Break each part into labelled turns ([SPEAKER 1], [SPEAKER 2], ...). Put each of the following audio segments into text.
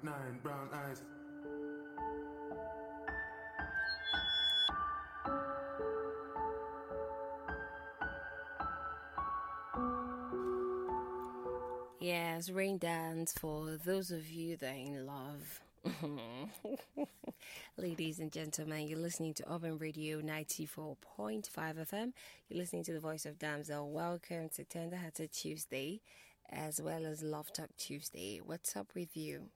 [SPEAKER 1] 9 brown eyes.
[SPEAKER 2] Yes, rain dance for those of you that are in love. Ladies and gentlemen, you're listening to Urban Radio 94.5 FM. You're listening to the voice of Damsel. Welcome to Tender Hearted Tuesday, as well as Love Talk Tuesday. What's up with you?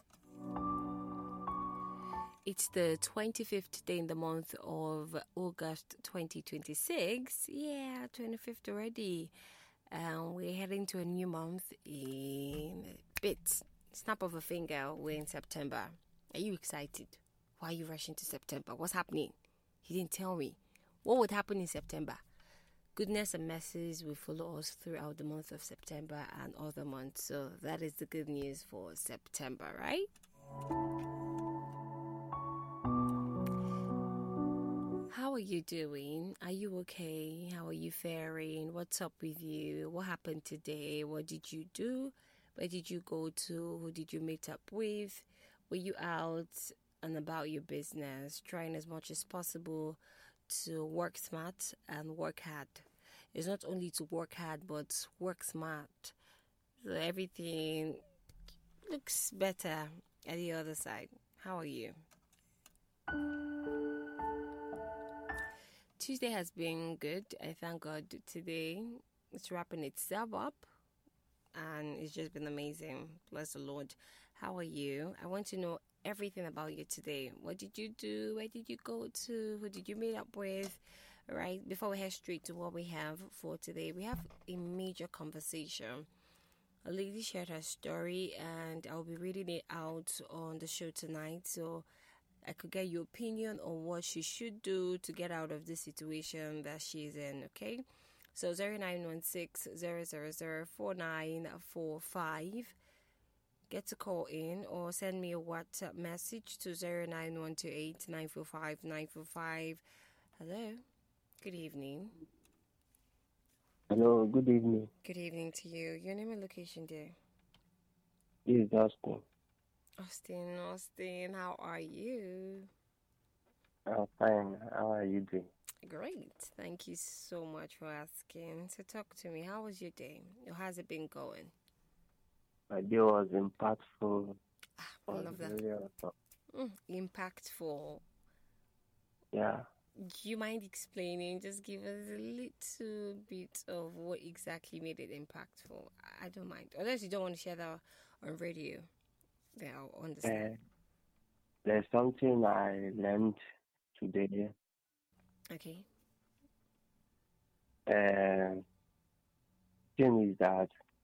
[SPEAKER 2] It's the 25th day in the month of August 2026. Yeah, 25th already. We're heading to a new month in a bit. Snap of a finger, we're in September. Are you excited? Why are you rushing to September? What's happening? He didn't tell me. What would happen in September? Goodness and mercies will follow us throughout the month of September and other months. So that is the good news for September, right? How are you doing? Are you okay? How are you faring? What's up with you? What happened today? What did you do? Where did you go to? Who did you meet up with? Were you out and about your business, trying as much as possible to work smart and work hard? It's not only to work hard, but work smart. So everything looks better at the other side. How are you? Tuesday has been good. I thank God today. It's wrapping itself up and it's just been amazing. Bless the Lord. How are you? I want to know everything about you today. What did you do? Where did you go to? Who did you meet up with? All right. Before we head straight to what we have for today, we have a major conversation. A lady shared her story and I'll be reading it out on the show tonight. So I could get your opinion on what she should do to get out of this situation that she's in, okay? So 0916-000-4945. Get to call in or send me a WhatsApp message to 09128-945-945. Hello. Good evening.
[SPEAKER 3] Hello, good evening.
[SPEAKER 2] Good evening to you. Your name and location there?
[SPEAKER 3] This is Austin.
[SPEAKER 2] Austin, how are you?
[SPEAKER 3] I'm fine. How are you doing?
[SPEAKER 2] Great. Thank you so much for asking. So talk to me. How was your day? How has it been going?
[SPEAKER 3] My day was impactful.
[SPEAKER 2] I love that.
[SPEAKER 3] Really awesome.
[SPEAKER 2] Impactful.
[SPEAKER 3] Yeah.
[SPEAKER 2] Do you mind explaining? Just give us a little bit of what exactly made it impactful. I don't mind. Unless you don't want to share that on radio. Then I'll understand.
[SPEAKER 3] There's something I learned today.
[SPEAKER 2] Okay.
[SPEAKER 3] Thing is that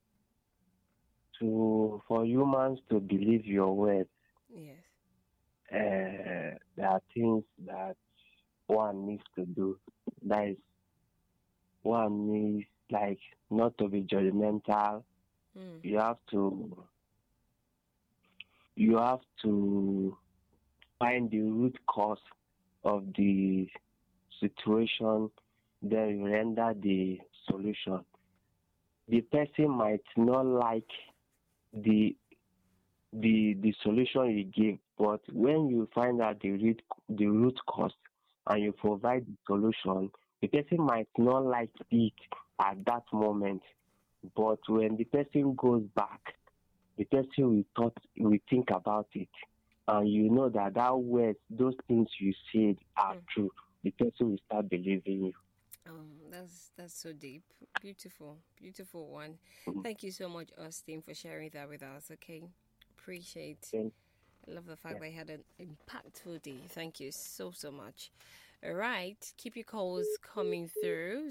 [SPEAKER 3] for humans to believe your words,
[SPEAKER 2] Yes.
[SPEAKER 3] there are things that one needs to do. That is, one needs like not to be judgmental. You have to find the root cause of the situation, then render the solution. The person might not like the solution you give, but when you find out the root cause and you provide the solution, the person might not like it at that moment, but when the person goes back, the person will think about it, and you know that words, those things you said are true. The person will start believing you.
[SPEAKER 2] That's so deep. Beautiful one. Thank you so much, Austin, for sharing that with us. Okay, appreciate. I love the fact that I had an impactful day. Thank you so much. All right, keep your calls coming through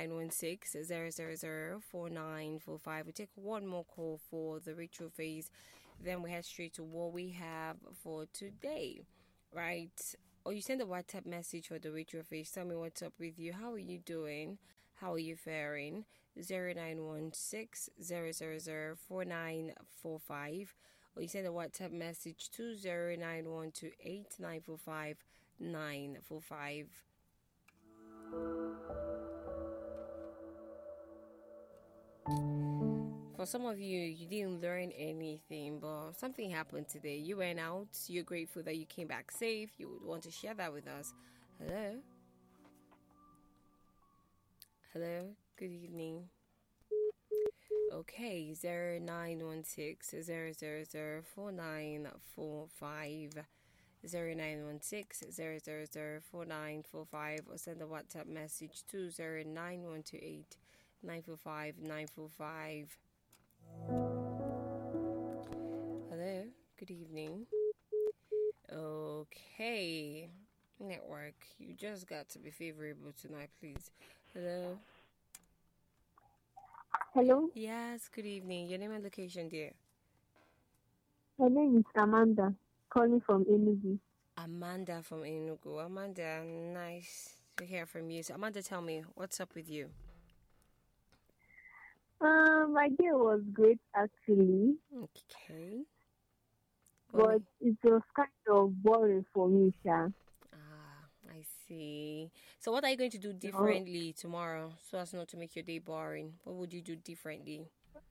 [SPEAKER 2] 0916-000-4945. We take one more call for the ritual phase, then we head straight to what we have for today, right? Or you send a WhatsApp message for the ritual phase. Tell me what's up with you. How are you doing? How are you faring? 0916-000-4945. Or you send a WhatsApp message to 0912-8945-945. For some of you, you didn't learn anything, but something happened today. You went out, you're grateful that you came back safe. You would want to share that with us. Hello? Hello? Good evening. Okay, 0916 000 4945. 0916 000 4945, or send a WhatsApp message to 09128 945 945. Hello, good evening. Okay, network, you just got to be favorable tonight, please. Hello.
[SPEAKER 1] Hello.
[SPEAKER 2] Yes, good evening. Your name and location, dear.
[SPEAKER 1] My name is Amanda, calling from Enugu.
[SPEAKER 2] Amanda from Enugu. Amanda, nice to hear from you. So, Amanda, tell me, what's up with you?
[SPEAKER 1] My day was great actually.
[SPEAKER 2] Okay.
[SPEAKER 1] But it was kind of boring for me, Sha.
[SPEAKER 2] I see. So what are you going to do differently tomorrow so as not to make your day boring? What would you do differently?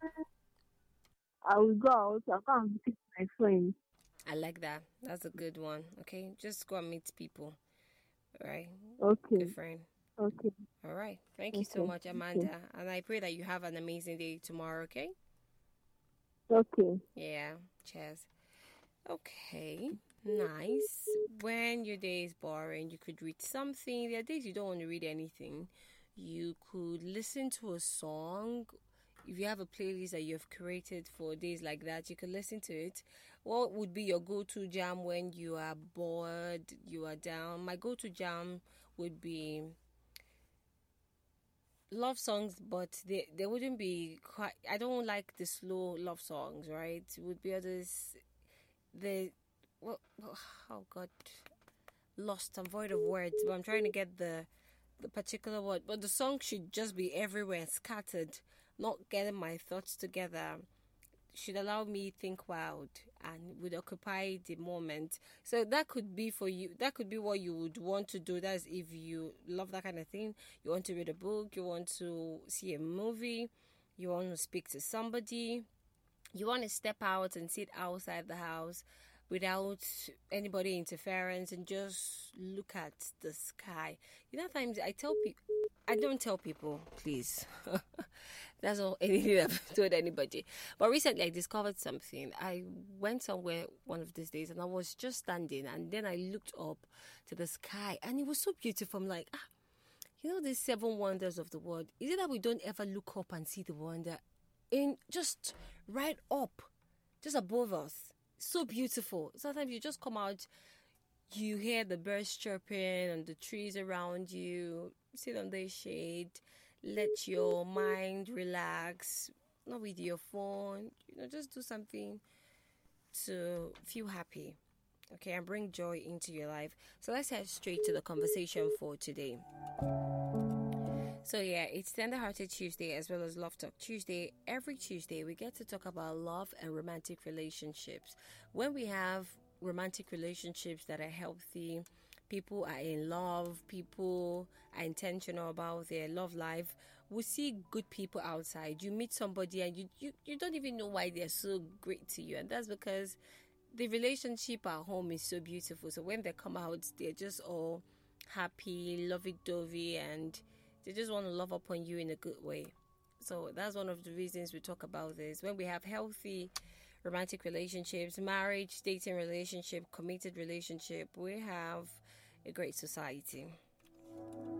[SPEAKER 1] I will go out. I'll go and visit my friends.
[SPEAKER 2] I like that. That's a good one. Okay, just go and meet people. All right.
[SPEAKER 1] Okay.
[SPEAKER 2] Good friend.
[SPEAKER 1] Okay.
[SPEAKER 2] All right. Thank you so much, Amanda. Okay. And I pray that you have an amazing day tomorrow, okay?
[SPEAKER 1] Okay.
[SPEAKER 2] Yeah. Cheers. Okay. Nice. When your day is boring, you could read something. There are days you don't want to read anything. You could listen to a song. If you have a playlist that you have created for days like that, you could listen to it. What would be your go-to jam when you are bored, you are down? My go-to jam would be love songs, but they wouldn't be quite. I don't like the slow love songs, right? It would be others. Oh God, lost. I'm void of words, but I'm trying to get the particular word. But the song should just be everywhere, scattered, not getting my thoughts together. Should allow me think wild and would occupy the moment. So that could be for you. That could be what you would want to do. That's if you love that kind of thing. You want to read a book. You want to see a movie. You want to speak to somebody. You want to step out and sit outside the house without anybody interference and just look at the sky. Times I don't tell people, please. That's all anything I've told anybody. But recently I discovered something. I went somewhere one of these days and I was just standing and then I looked up to the sky and it was so beautiful. I'm like, these 7 wonders of the world. Is it that we don't ever look up and see the wonder in just right up, just above us? So beautiful. Sometimes you just come out, you hear the birds chirping and the trees around you, sit under the shade, let your mind relax, not with your phone, just do something to feel happy, okay, and bring joy into your life. So let's head straight to the conversation for today. So yeah, it's Tender-Hearted Tuesday as well as Love Talk Tuesday. Every Tuesday we get to talk about love and romantic relationships. When we have romantic relationships that are healthy, people are in love, people are intentional about their love life, we see good people outside. You meet somebody and you don't even know why they're so great to you, and that's because the relationship at home is so beautiful. So when they come out, they're just all happy, lovey-dovey, and they just want to love upon you in a good way. So that's one of the reasons we talk about this. When we have healthy romantic relationships, marriage, dating relationship, committed relationship, we have a great society.